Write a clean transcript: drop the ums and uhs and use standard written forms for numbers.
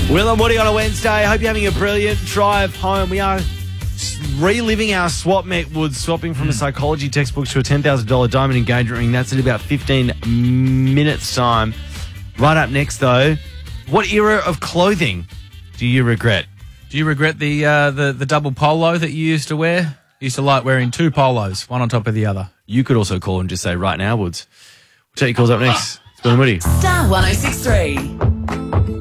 Will and Woody on a Wednesday. Hope you're having a brilliant drive home. We are reliving our swap met, Wood, swapping from a psychology textbook to a $10,000 diamond engagement ring. That's in about 15 minutes' time. Right up next, though, what era of clothing do you regret? Do you regret the double polo that you used to wear? You used to like wearing two polos, one on top of the other. You could also call and just say right now, Woods. We'll take your calls up next. It's Will and Woody. Star 106.3.